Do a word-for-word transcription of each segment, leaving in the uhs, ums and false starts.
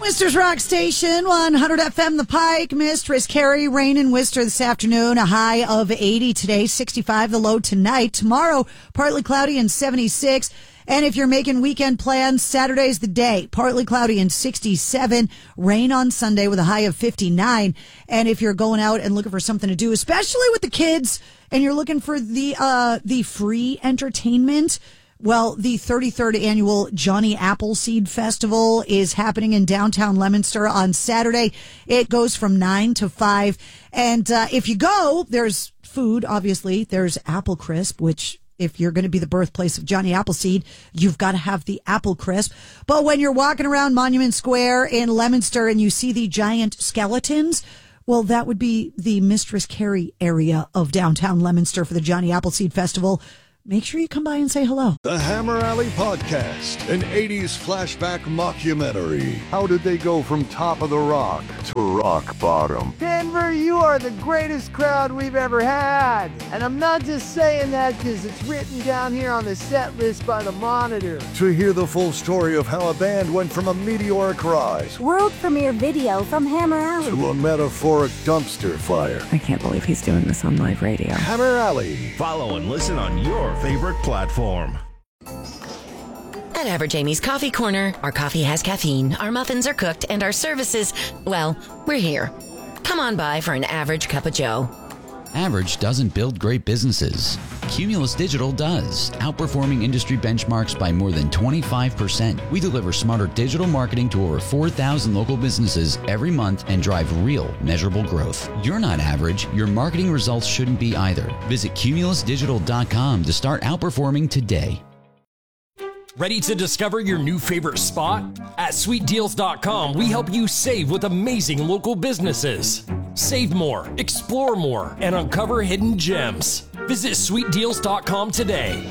Worcester's Rock Station, one hundred F M The Pike. Mistress Carrie, rain in Worcester this afternoon. A high of eighty today, sixty-five the low tonight. Tomorrow, partly cloudy and seventy-six. And if you're making weekend plans, Saturday's the day. Partly cloudy and sixty-seven. Rain on Sunday with a high of fifty-nine. And if you're going out and looking for something to do, especially with the kids, and you're looking for the uh the free entertainment, well, the thirty-third annual Johnny Appleseed Festival is happening in downtown Leominster on Saturday. It goes from nine to five. And uh, if you go, there's food, obviously. There's Apple Crisp, which if you're going to be the birthplace of Johnny Appleseed, you've got to have the Apple Crisp. But when you're walking around Monument Square in Leominster and you see the giant skeletons, well, that would be the Mistress Carrie area of downtown Leominster for the Johnny Appleseed Festival. Make sure you come by and say hello. The Hammer Alley Podcast, an eighties flashback mockumentary. How did they go from top of the rock to rock bottom? Denver, you are the greatest crowd we've ever had. And I'm not just saying that because it's written down here on the set list by the Monitor. To hear the full story of how a band went from a meteoric rise, world premiere video from Hammer Alley, to a metaphoric dumpster fire. I can't believe he's doing this on live radio. Hammer Alley. Follow and listen on your favorite platform. At Average Amy's Coffee Corner, our coffee has caffeine, our muffins are cooked, and our services, well, we're here. Come on by for an average cup of joe. Average doesn't build great businesses. Cumulus Digital does, outperforming industry benchmarks by more than twenty-five percent. We deliver smarter digital marketing to over four thousand local businesses every month and drive real, measurable growth. You're not average. Your marketing results shouldn't be either. Visit cumulus digital dot com to start outperforming today. Ready to discover your new favorite spot? At sweet deals dot com, we help you save with amazing local businesses. Save more, explore more, and uncover hidden gems. Visit sweet deals dot com today.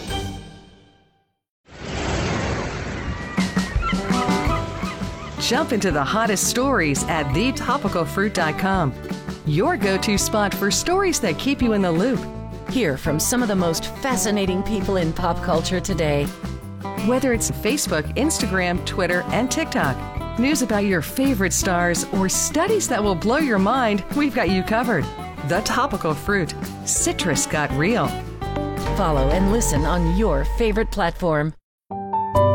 Jump into the hottest stories at the topical fruit dot com. Your go-to spot for stories that keep you in the loop. Hear from some of the most fascinating people in pop culture today. Whether it's Facebook, Instagram, Twitter, and TikTok, news about your favorite stars, or studies that will blow your mind, we've got you covered. The Topical Fruit. Citrus got real. Follow and listen on your favorite platform.